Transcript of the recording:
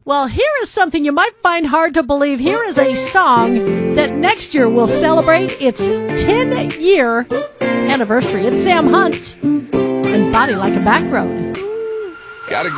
Well, here is something you might find hard to believe. Here is a song that next year will celebrate its 10-year anniversary. It's Sam Hunt and Body Like a Back Road. Gotta